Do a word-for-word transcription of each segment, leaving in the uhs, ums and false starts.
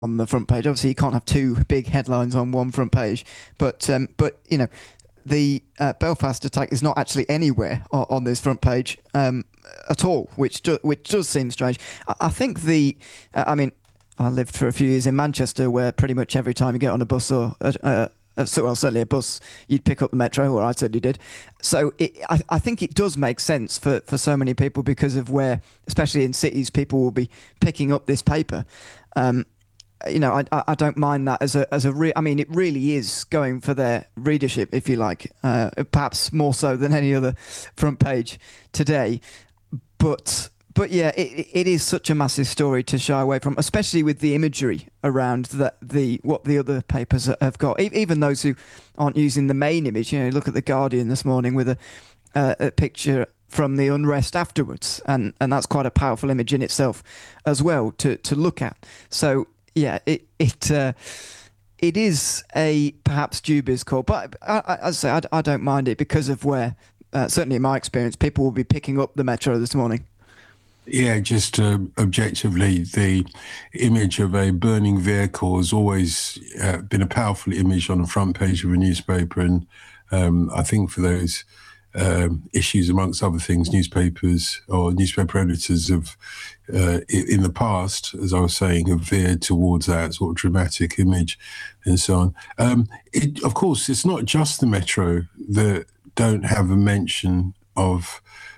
on the front page. Obviously, you can't have two big headlines on one front page, but um, but you know, the uh, Belfast attack is not actually anywhere on, on this front page um, at all, which do, which does seem strange. I, I think the, uh, I mean, I lived for a few years in Manchester, where pretty much every time you get on a bus or a, a, a so well certainly a bus, you'd pick up the metro, or I certainly did. So it, I, I think it does make sense for, for so many people because of where, especially in cities, people will be picking up this paper. Um, you know, I, I don't mind that as a as a re- I mean, it really is going for their readership, if you like, uh, perhaps more so than any other front page today. But but yeah, it it is such a massive story to shy away from, especially with the imagery around that the what the other papers have got. E- Even those who aren't using the main image, you know, look at the Guardian this morning with a uh, a picture from the unrest afterwards, and and that's quite a powerful image in itself as well to to look at. So yeah, it it uh, it is a perhaps dubious call, but I, I, as I say, I, I don't mind it because of where, uh, certainly in my experience, people will be picking up the metro this morning. Yeah, just uh, objectively, the image of a burning vehicle has always uh, been a powerful image on the front page of a newspaper. And um, I think for those um, issues, amongst other things, newspapers or newspaper editors have, uh, in the past, as I was saying, have veered towards that sort of dramatic image and so on. Um, it, of course, it's not just the Metro that don't have a mention of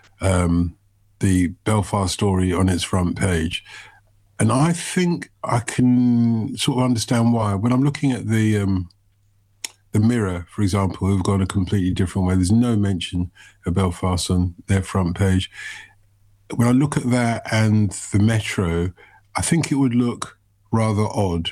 um, the Belfast story on its front page. And I think I can sort of understand why. When I'm looking at the um, the Mirror, for example, who've gone a completely different way, there's no mention of Belfast on their front page. When I look at that and the Metro, I think it would look rather odd.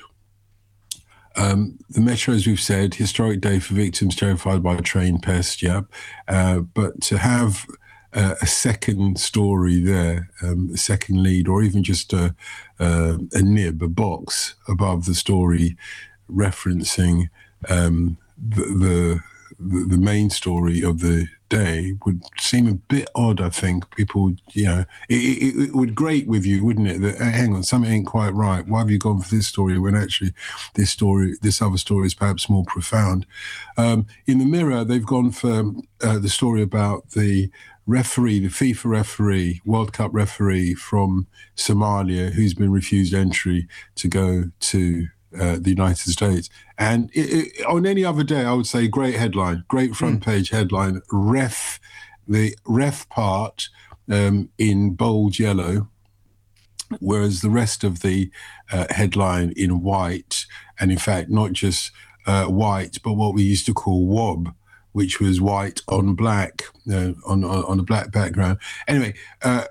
Um, the Metro, as we've said, historic day for victims terrified by a train pest, yeah. Uh, but to have uh, a second story there, um, a second lead, or even just a, uh, a nib, a box above the story referencing um, the, the the main story of the day would seem a bit odd. I think people, you know, it, it, it would grate with you, wouldn't it? That, hang on, something ain't quite right. Why have you gone for this story when actually this story, this other story, is perhaps more profound? Um, in the Mirror, they've gone for uh, the story about the referee, the FIFA referee, World Cup referee from Somalia, who's been refused entry to go to uh, the United States. And it, it, on any other day, I would say great headline, great Mm. front page headline. Ref, the ref part um, in bold yellow, whereas the rest of the uh, headline in white, and in fact, not just uh, white, but what we used to call wob, which was white on black, uh, on, on, on a black background. Anyway, uh,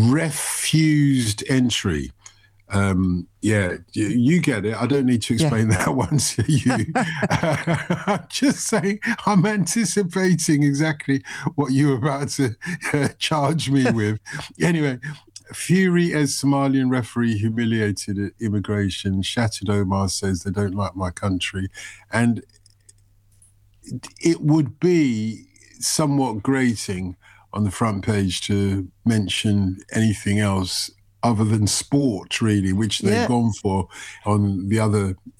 refused entry. Um, yeah, you, you get it. I don't need to Yeah. explain that one to you. I'm just saying, I'm anticipating exactly what you were about to uh, charge me with. Anyway, Fury as Somalian referee humiliated at immigration. Shattered Omar says they don't like my country. And it would be somewhat grating on the front page to mention anything else other than sport, really, which they've Yeah. gone for on the other